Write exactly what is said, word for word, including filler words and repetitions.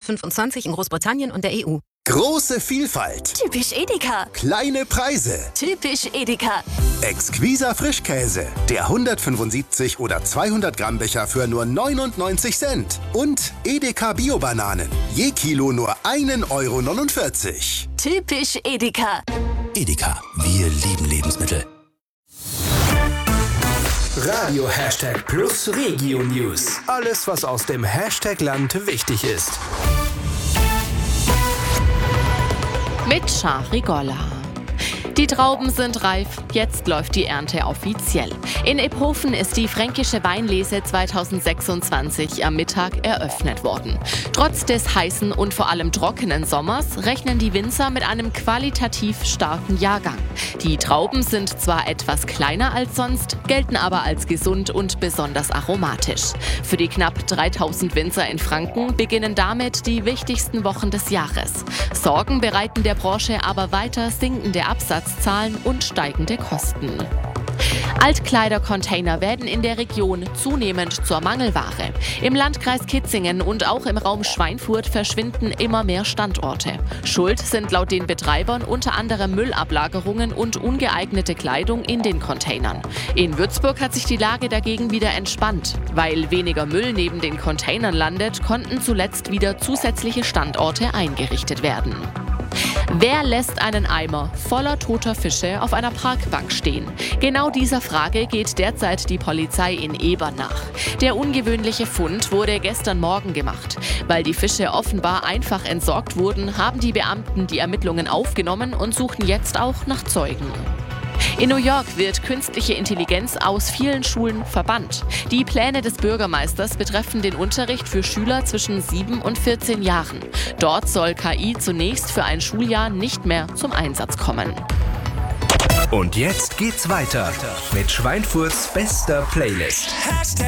fünfundzwanzig in Großbritannien und der E U. Große Vielfalt. Typisch Edeka. Kleine Preise. Typisch Edeka. Exquiser Frischkäse. Der hundertfünfundsiebzig oder zweihundert Gramm Becher für nur neunundneunzig Cent. Und Edeka Bio-Bananen. Je Kilo nur ein Euro neunundvierzig. Typisch Edeka. Edeka, wir lieben Lebensmittel. Radio Hashtag Plus Regio News. Alles, was aus dem Hashtag-Land wichtig ist. Mit Shahri Golla. Die Trauben sind reif, jetzt läuft die Ernte offiziell. In Iphofen ist die fränkische Weinlese zweitausendsechsundzwanzig am Mittag eröffnet worden. Trotz des heißen und vor allem trockenen Sommers rechnen die Winzer mit einem qualitativ starken Jahrgang. Die Trauben sind zwar etwas kleiner als sonst, gelten aber als gesund und besonders aromatisch. Für die knapp dreitausend Winzer in Franken beginnen damit die wichtigsten Wochen des Jahres. Sorgen bereiten der Branche aber weiter sinkende Absatzzahlen und steigende Kosten. Altkleidercontainer werden in der Region zunehmend zur Mangelware. Im Landkreis Kitzingen und auch im Raum Schweinfurt verschwinden immer mehr Standorte. Schuld sind laut den Betreibern unter anderem Müllablagerungen und ungeeignete Kleidung in den Containern. In Würzburg hat sich die Lage dagegen wieder entspannt. Weil weniger Müll neben den Containern landet, konnten zuletzt wieder zusätzliche Standorte eingerichtet werden. Wer lässt einen Eimer voller toter Fische auf einer Parkbank stehen? Genau dieser Frage geht derzeit die Polizei in Ebern nach. Der ungewöhnliche Fund wurde gestern Morgen gemacht. Weil die Fische offenbar einfach entsorgt wurden, haben die Beamten die Ermittlungen aufgenommen und suchen jetzt auch nach Zeugen. In New York wird künstliche Intelligenz aus vielen Schulen verbannt. Die Pläne des Bürgermeisters betreffen den Unterricht für Schüler zwischen sieben und vierzehn Jahren. Dort soll K I zunächst für ein Schuljahr nicht mehr zum Einsatz kommen. Und jetzt geht's weiter mit Schweinfurts bester Playlist.